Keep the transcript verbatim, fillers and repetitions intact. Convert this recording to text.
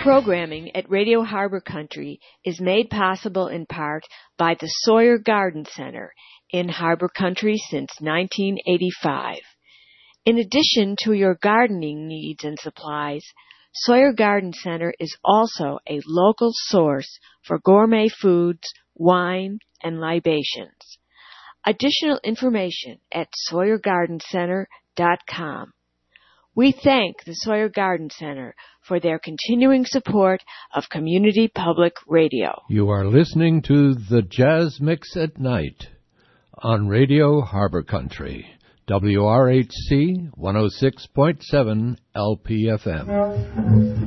programming at Radio Harbor Country is made possible in part by the Sawyer Garden Center in Harbor Country since nineteen eighty-five. In addition to your gardening needs and supplies, Sawyer Garden Center is also a local source for gourmet foods, wine, and libations. Additional information at sawyer garden center dot com. We thank the Sawyer Garden Center for their continuing support of Community Public Radio. You are listening to the Jazz Mix at Night on Radio Harbor Country, W R H C one oh six point seven L P F M.